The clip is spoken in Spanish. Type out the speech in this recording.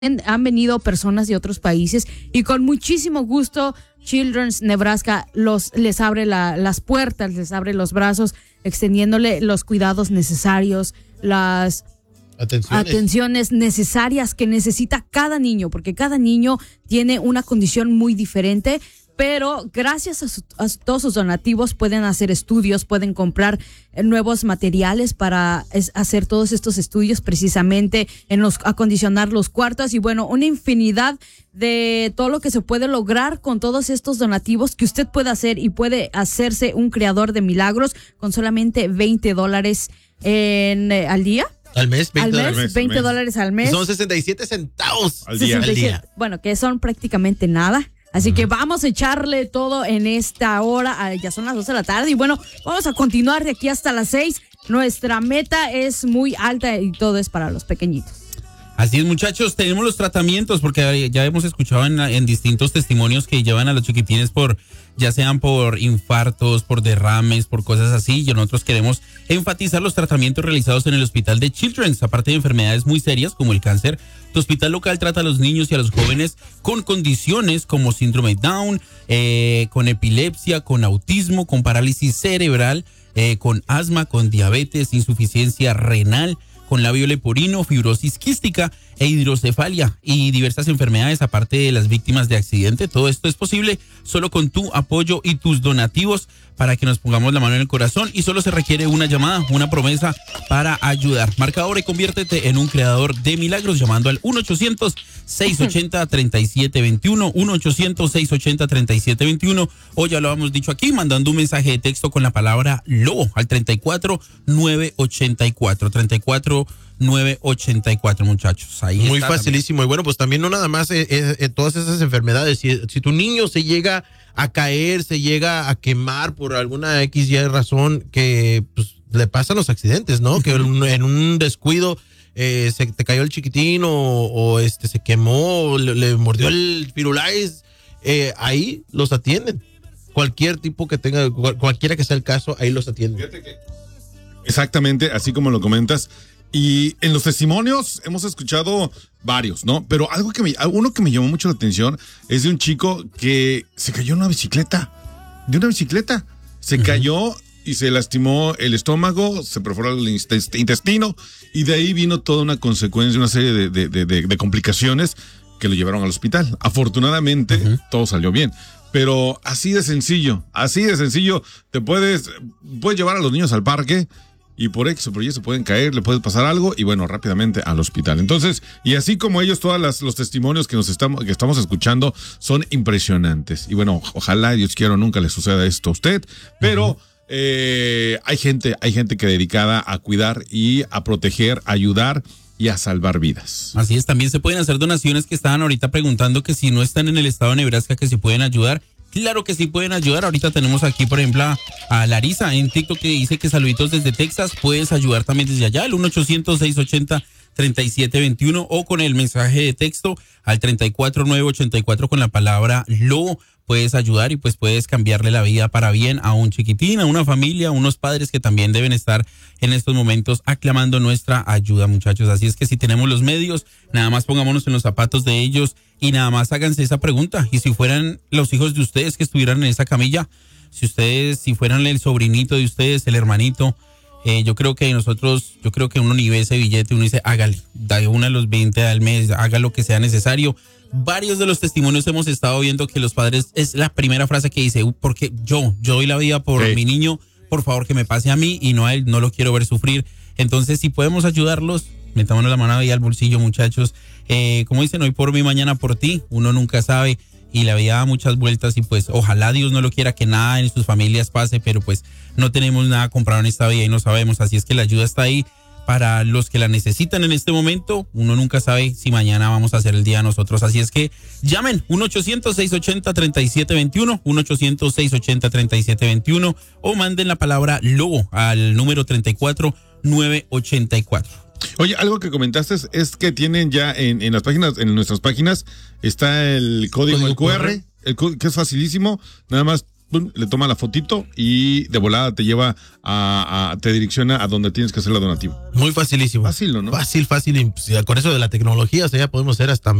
han venido personas de otros países y con muchísimo gusto Children's Nebraska les abre las puertas, les abre los brazos, extendiéndole los cuidados necesarios, las atenciones necesarias que necesita cada niño, porque cada niño tiene una condición muy diferente. Pero gracias a todos sus donativos pueden hacer estudios, pueden comprar nuevos materiales para hacer todos estos estudios, precisamente acondicionar los cuartos y bueno, una infinidad de todo lo que se puede lograr con todos estos donativos que usted puede hacer y puede hacerse un creador de milagros con solamente $20 al día. Al mes, $20 al mes. Son 67 centavos al día. Bueno, que son prácticamente nada. Así que vamos a echarle todo en esta hora. Ya son las 2 de la tarde y bueno, vamos a continuar de aquí hasta las 6. Nuestra meta es muy alta y todo es para los pequeñitos. Así es, muchachos, tenemos los tratamientos porque ya hemos escuchado en distintos testimonios que llevan a los chiquitines ya sean por infartos, por derrames, por cosas así. Y nosotros queremos enfatizar los tratamientos realizados en el hospital de Children's, aparte de enfermedades muy serias como el cáncer. Tu hospital local trata a los niños y a los jóvenes con condiciones como síndrome Down, con epilepsia, con autismo, con parálisis cerebral, con asma, con diabetes, insuficiencia renal, con labio leporino, fibrosis quística e hidrocefalia y diversas enfermedades aparte de las víctimas de accidente. Todo esto es posible solo con tu apoyo y tus donativos para que nos pongamos la mano en el corazón y solo se requiere una llamada, una promesa para ayudar. Marca ahora y conviértete en un creador de milagros llamando al 1-800-680-3721, 1-800-680-3721 o ya lo hemos dicho aquí, mandando un mensaje de texto con la palabra lobo al 34984, 34984, muchachos. Ahí muy está facilísimo. También. Y bueno, pues también no nada más todas esas enfermedades. Si tu niño se llega a caer, se llega a quemar por alguna XY razón, que pues le pasan los accidentes, ¿no? Que en un descuido se te cayó el chiquitín o se quemó, le mordió el firulais, ahí los atienden. Cualquier tipo que tenga, cualquiera que sea el caso, ahí los atienden. Fíjate que exactamente, así como lo comentas. Y en los testimonios hemos escuchado varios, ¿no? Pero uno que me llamó mucho la atención es de un chico que se cayó en una bicicleta. Se cayó y se lastimó el estómago, se perforó el intestino y de ahí vino toda una consecuencia, una serie de complicaciones que lo llevaron al hospital. Afortunadamente, todo salió bien. Pero así de sencillo, te puedes llevar a los niños al parque y por X o por Y se pueden caer, le puede pasar algo y bueno, rápidamente al hospital. Entonces, y así como ellos, los testimonios que estamos escuchando son impresionantes. Y bueno, ojalá, Dios quiera, nunca le suceda esto a usted, pero hay gente que dedicada a cuidar y a proteger, a ayudar y a salvar vidas. Así es, también se pueden hacer donaciones que estaban ahorita preguntando que si no están en el estado de Nebraska, que si pueden ayudar. Claro que sí pueden ayudar. Ahorita tenemos aquí, por ejemplo, a Larisa en TikTok que dice que saluditos desde Texas. Puedes ayudar también desde allá, al 1-800-680-3721 o con el mensaje de texto al 34984 con la palabra lobo. Puedes ayudar y pues puedes cambiarle la vida para bien a un chiquitín, a una familia, a unos padres que también deben estar en estos momentos aclamando nuestra ayuda, muchachos. Así es que si tenemos los medios, nada más pongámonos en los zapatos de ellos y nada más háganse esa pregunta. Y si fueran los hijos de ustedes que estuvieran en esa camilla, si fueran el sobrinito de ustedes, el hermanito, yo creo que uno ni ve ese billete, uno dice, hágale, da uno de los 20 al mes, haga lo que sea necesario. Varios de los testimonios hemos estado viendo que los padres, es la primera frase que dice, porque yo doy la vida por mi niño, por favor que me pase a mí y no a él, no lo quiero ver sufrir. Entonces, si podemos ayudarlos, metámonos la mano ahí al bolsillo, muchachos. Como dicen, hoy por mí, mañana por ti, uno nunca sabe y la vida da muchas vueltas y pues ojalá Dios no lo quiera que nada en sus familias pase, pero pues no tenemos nada comprado en esta vida y no sabemos, así es que la ayuda está ahí. Para los que la necesitan en este momento, uno nunca sabe si mañana vamos a hacer el día nosotros. Así es que llamen 1-800-680-3721, 1-800-680-3721 o manden la palabra lobo al número 34984. Oye, algo que comentaste es que tienen ya en las páginas, en nuestras páginas, está el código QR, que es facilísimo, nada más pum, le toma la fotito y de volada te lleva te direcciona a donde tienes que hacer la donativa. Muy facilísimo. Fácil, ¿no? Fácil. Y pues, con eso de la tecnología, o sea, ya podemos hacer hasta